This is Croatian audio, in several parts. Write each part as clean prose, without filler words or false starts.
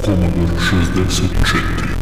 Commodore 64.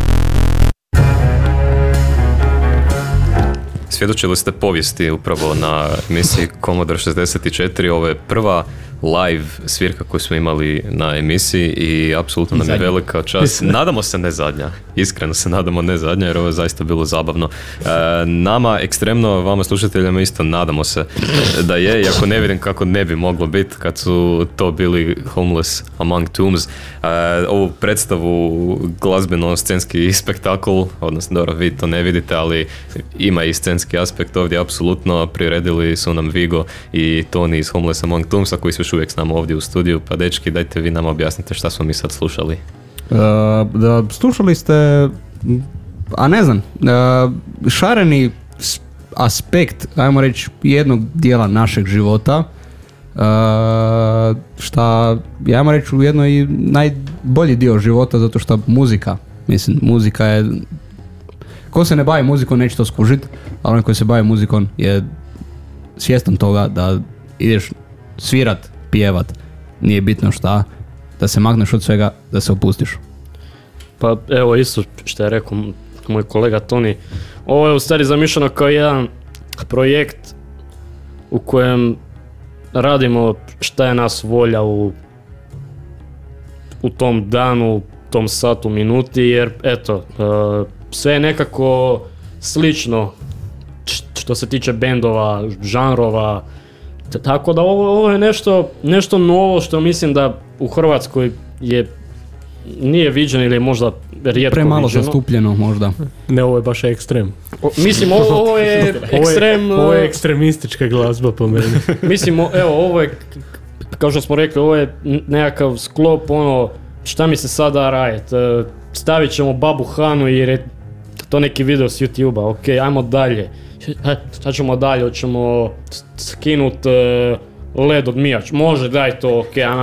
Svjedočili ste povijesti upravo na emisiji Commodore 64. Ovo je prva live svirka koju smo imali na emisiji i apsolutno nam je velika čast. Nadamo se ne zadnja. Iskreno se nadamo ne zadnja jer ovo je zaista bilo zabavno. Nama ekstremno, vama slušateljima isto nadamo se da je, iako ne vidim kako ne bi moglo biti kad su to bili Homeless Among Tombs. Ovu predstavu glazbeno-scenski spektakl, odnosno dobro, vi to ne vidite, ali ima i scenski aspekt ovdje apsolutno. Priredili su nam Vigo i Toni iz Homeless Among Tombsa koji su još uvijek s nama ovdje u studiju. Pa dečki, dajte vi nama objasnite šta smo mi sad slušali. Slušali ste, a ne znam, šareni aspekt, ajmo reći, jednog dijela našeg života, šta, ajmo reći, ujedno i najbolji dio života, zato što muzika je, ko se ne bavi muzikom neće to skužiti, ali onaj koji se bavi muzikom je svjestan toga da ideš svirat, pjevat, nije bitno šta, da se makneš od svega, da se opustiš. Pa evo isto što je rekao moj kolega Toni, ovo je u stvari zamišljeno kao jedan projekt u kojem radimo šta je nas volja u tom danu, tom satu, minuti, jer eto, sve je nekako slično što se tiče bendova, žanrova, tako da ovo je nešto novo što mislim da u Hrvatskoj nije viđeno ili je možda rijetko premalo viđeno. zastupljeno možda. Ne, ovo je baš ekstrem. Mislim, ovo je ekstrem... Ovo je ekstremistička glazba po meni. Mislim, evo, ovo je, kao što smo rekli, ovo je nekakav sklop, šta mi se sada raditi. Stavit ćemo Babu Hanu jer je to neki video s YouTube-a, ok, ajmo dalje. Šta ćemo dalje, hoćemo skinut led od mijač, može, daj to, ok,